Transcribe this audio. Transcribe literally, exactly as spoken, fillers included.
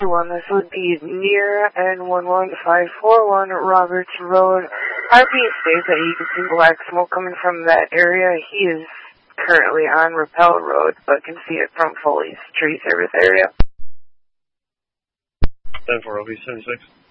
One, this would be near N one one five four one Roberts Road. R P states that you can see black smoke coming from that area. He is currently on Rappel Road, but can see it from Foley's tree service area. ten four O B seventy-six.